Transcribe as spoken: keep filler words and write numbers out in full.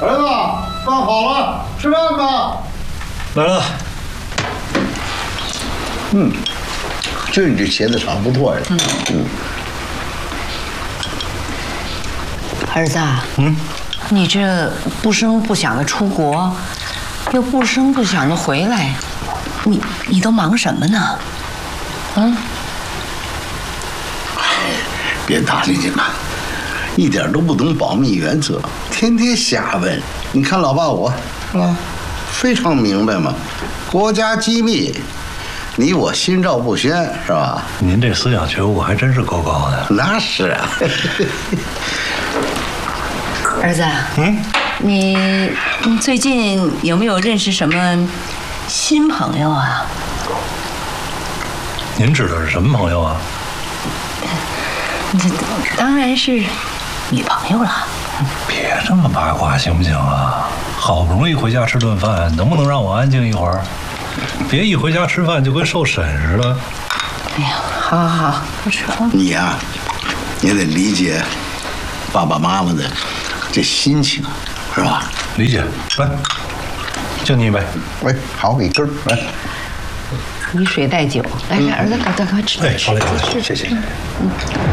儿子，饭好了，吃饭吧。 来了。 嗯，这你这茄子炒不错呀。嗯嗯。 儿子，嗯，你这不声不响的出国，又不声不响的回来，你你都忙什么呢？嗯？ 哎，别搭理你了，一点都不懂保密原则，天天瞎问。你看老爸我，是吧？非常明白嘛，国家机密，你我心照不宣，是吧？ 您这思想觉悟还真是够高的。 那是啊。 儿子，嗯，你你最近有没有认识什么新朋友啊？ 您指的是什么朋友啊？ 这当然是女朋友了。 别这么八卦行不行啊？好不容易回家吃顿饭，能不能让我安静一会儿？别一回家吃饭就跟受审似的。 哎呀，好好好，不吃了。 你呀、啊，也得理解爸爸妈妈的这心情，是吧？ 理解。来，敬你一杯。 喂，好，给根儿来。 以水代酒，来来，儿子，快快快吃。 哎，好嘞，好嘞，谢谢。嗯。